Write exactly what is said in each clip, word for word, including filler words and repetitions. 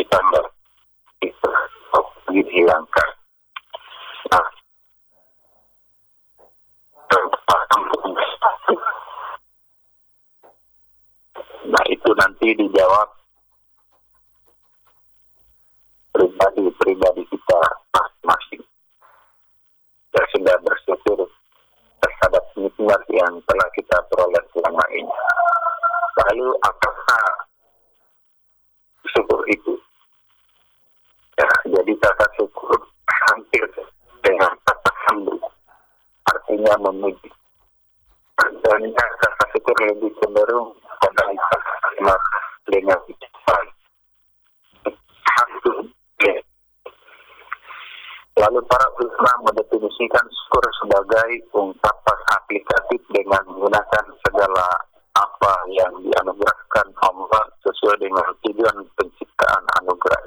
ditambah itu dihilangkan. Nah, nah itu nanti dijawab pribadi-pribadi kita masing-masing. Kita sudah bersyukur terhadap nikmat yang telah kita peroleh selama ini. Lalu apakah syukur itu? Ya, jadi kata syukur hampir dengan kata hamdu, artinya memuji. Dan kata syukur lebih cenderung pada kata dengan ucapan hamdu. Lalu para ulama mendefinisikan syukur sebagai ungkapan aplikatif dengan menggunakan segala apa yang dianugerahkan Allah sesuai dengan tujuan penciptaan anugerah.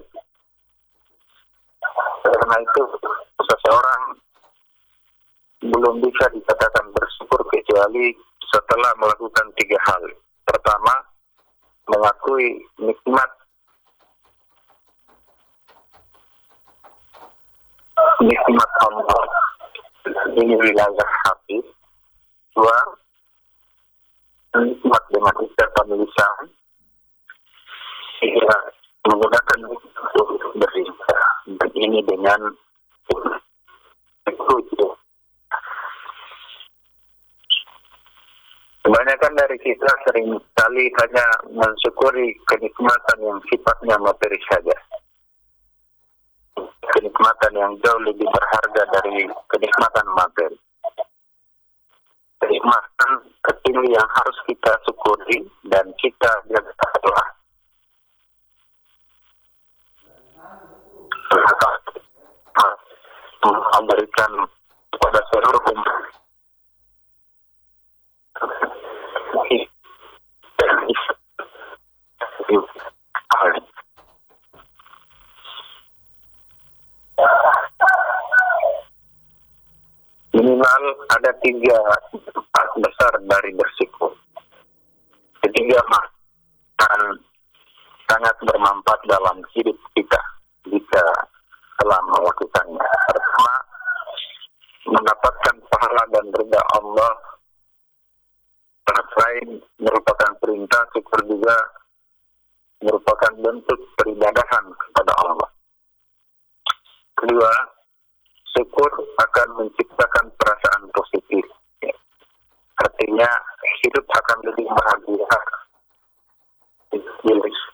Karena itu seseorang belum bisa dikatakan bersyukur kecuali setelah melakukan tiga hal. Pertama, mengakui nikmat nikmat Allah di wilayah hati. Dua, nikmat dengan ucapan lisan. Tiga, menggunakan untuk beribadah. Dan ini dengan itu. Kebanyakan dari kita sering kali hanya mensyukuri kenikmatan yang sifatnya materi saja. Kenikmatan yang jauh lebih berharga dari kenikmatan materi. Kenikmatan kecil yang harus kita syukuri dan kita jaga adalah memberikan kepada seluruh umat minimal ada tiga empat besar dari bersyukur. Ketiga akan sangat bermanfaat dalam hidup kita jika telah melakukannya. Pertama, mendapatkan pahala dan ridha Allah. Selain merupakan perintah, syukur juga merupakan bentuk peribadahan kepada Allah. Kedua, syukur akan menciptakan perasaan positif. Artinya hidup akan lebih bahagia.